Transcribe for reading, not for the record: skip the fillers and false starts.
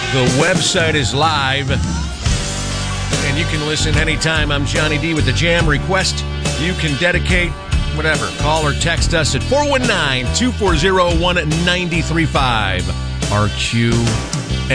The website is live, and you can listen anytime. I'm Johnny D with the Jam Request. You can dedicate whatever. Call or text us at 419-240-1935. RQ